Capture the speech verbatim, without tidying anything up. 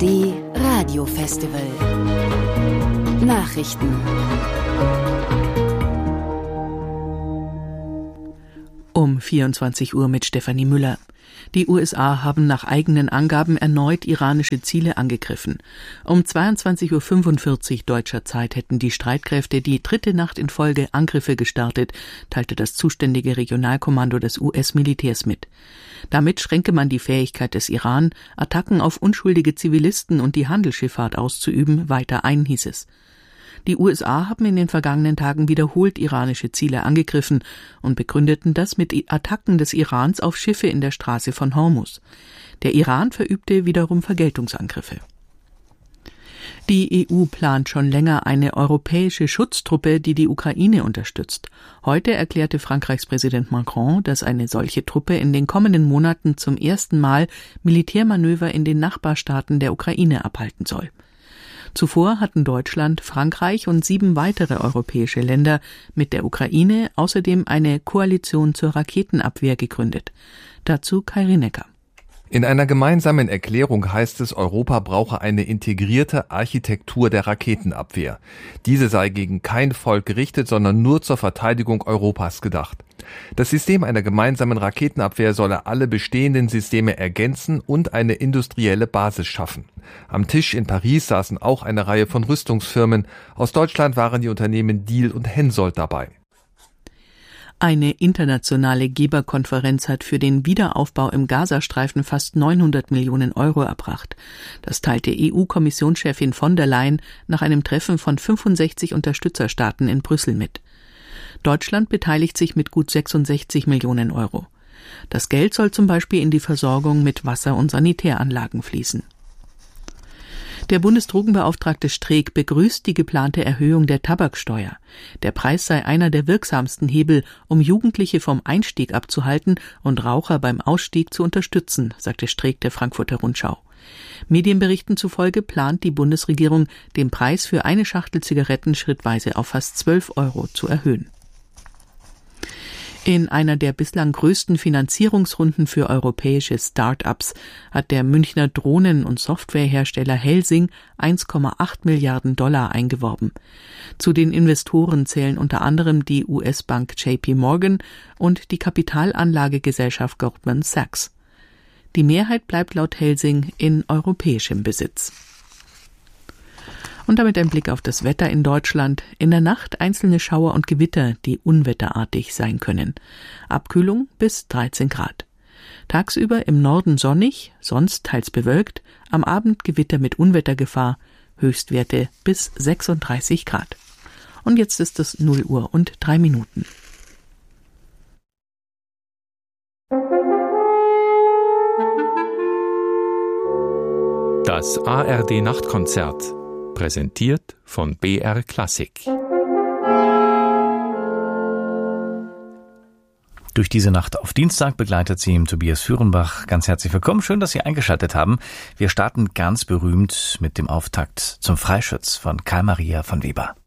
D Radio Festival. Nachrichten. Um vierundzwanzig Uhr mit Stefanie Müller. Die U S A haben nach eigenen Angaben erneut iranische Ziele angegriffen. Um zweiundzwanzig Uhr fünfundvierzig deutscher Zeit hätten die Streitkräfte die dritte Nacht in Folge Angriffe gestartet, teilte das zuständige Regionalkommando des U S-Militärs mit. Damit schränke man die Fähigkeit des Iran, Attacken auf unschuldige Zivilisten und die Handelsschifffahrt auszuüben, weiter ein, hieß es. Die U S A haben in den vergangenen Tagen wiederholt iranische Ziele angegriffen und begründeten das mit Attacken des Irans auf Schiffe in der Straße von Hormuz. Der Iran verübte wiederum Vergeltungsangriffe. Die E U plant schon länger eine europäische Schutztruppe, die die Ukraine unterstützt. Heute erklärte Frankreichs Präsident Macron, dass eine solche Truppe in den kommenden Monaten zum ersten Mal Militärmanöver in den Nachbarstaaten der Ukraine abhalten soll. Zuvor hatten Deutschland, Frankreich und sieben weitere europäische Länder mit der Ukraine außerdem eine Koalition zur Raketenabwehr gegründet. Dazu Kai Rinecker. In einer gemeinsamen Erklärung heißt es, Europa brauche eine integrierte Architektur der Raketenabwehr. Diese sei gegen kein Volk gerichtet, sondern nur zur Verteidigung Europas gedacht. Das System einer gemeinsamen Raketenabwehr solle alle bestehenden Systeme ergänzen und eine industrielle Basis schaffen. Am Tisch in Paris saßen auch eine Reihe von Rüstungsfirmen. Aus Deutschland waren die Unternehmen Diehl und Hensoldt dabei. Eine internationale Geberkonferenz hat für den Wiederaufbau im Gazastreifen fast neunhundert Millionen Euro erbracht. Das teilte E U-Kommissionschefin von der Leyen nach einem Treffen von fünfundsechzig Unterstützerstaaten in Brüssel mit. Deutschland beteiligt sich mit gut sechsundsechzig Millionen Euro. Das Geld soll zum Beispiel in die Versorgung mit Wasser- und Sanitäranlagen fließen. Der Bundesdrogenbeauftragte Streeck begrüßt die geplante Erhöhung der Tabaksteuer. Der Preis sei einer der wirksamsten Hebel, um Jugendliche vom Einstieg abzuhalten und Raucher beim Ausstieg zu unterstützen, sagte Streeck der Frankfurter Rundschau. Medienberichten zufolge plant die Bundesregierung, den Preis für eine Schachtel Zigaretten schrittweise auf fast zwölf Euro zu erhöhen. In einer der bislang größten Finanzierungsrunden für europäische Start-ups hat der Münchner Drohnen- und Softwarehersteller Helsing eins Komma acht Milliarden Dollar eingeworben. Zu den Investoren zählen unter anderem die U S-Bank J P Morgan und die Kapitalanlagegesellschaft Goldman Sachs. Die Mehrheit bleibt laut Helsing in europäischem Besitz. Und damit ein Blick auf das Wetter in Deutschland. In der Nacht einzelne Schauer und Gewitter, die unwetterartig sein können. Abkühlung bis dreizehn Grad. Tagsüber im Norden sonnig, sonst teils bewölkt, am Abend Gewitter mit Unwettergefahr, Höchstwerte bis sechsunddreißig Grad. Und jetzt ist es null Uhr und drei Minuten. Das A R D-Nachtkonzert, präsentiert von B R Klassik. Durch diese Nacht auf Dienstag begleitet sie Tobias Führenbach. Ganz herzlich willkommen, schön, dass Sie eingeschaltet haben. Wir starten ganz berühmt mit dem Auftakt zum Freischütz von Karl Maria von Weber.